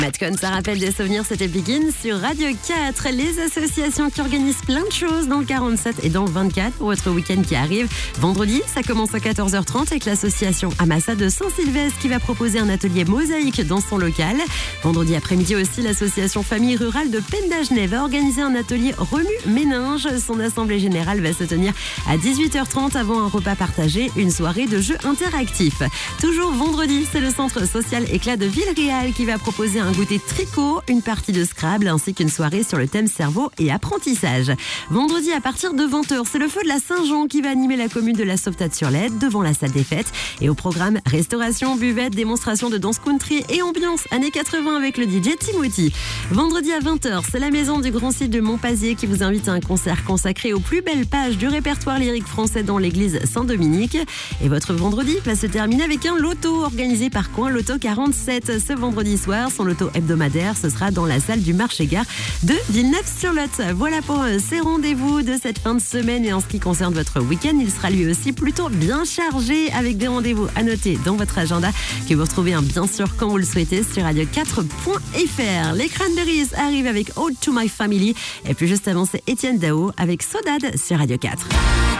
Matcon, ça rappelle des souvenirs, c'était Begin sur Radio 4. Les associations qui organisent plein de choses dans le 47 et dans le 24 pour votre week-end qui arrive. Vendredi, ça commence à 14h30 avec l'association Amassa de Saint-Sylvestre qui va proposer un atelier mosaïque dans son local. Vendredi après-midi aussi, l'association Famille Rurale de Pendagenet va organiser un atelier remue-méninge. Son assemblée générale va se tenir à 18h30 avant un repas partagé, une soirée de jeux interactifs. Toujours vendredi, c'est le centre social Éclat de Villeréal qui va proposer un goûter tricot, une partie de Scrabble ainsi qu'une soirée sur le thème cerveau et apprentissage. Vendredi à partir de 20h, c'est le feu de la Saint-Jean qui va animer la commune de la Sauvetate-sur-l'Aide devant la salle des fêtes. Et au programme, restauration, buvette, démonstration de danse country et ambiance années 80 avec le DJ Timothy. Vendredi à 20h, c'est la maison du Grand Site de Montpazier qui vous invite à un concert consacré aux plus belles pages du répertoire lyrique français dans l'église Saint-Dominique. Et votre vendredi va se terminer avec un loto organisé par Coin Loto 47. Ce vendredi soir, son loto hebdomadaire, ce sera dans la salle du marché-gare de Villeneuve-sur-Lot. Voilà pour ces rendez-vous de cette fin de semaine. Et en ce qui concerne votre week-end, il sera lui aussi plutôt bien chargé avec des rendez-vous à noter dans votre agenda que vous retrouvez bien sûr quand vous le souhaitez sur radio4.fr. Les Cranberries arrivent avec Ode to My Family. Et puis juste avant, c'est Étienne Dao avec Sodade sur Radio 4.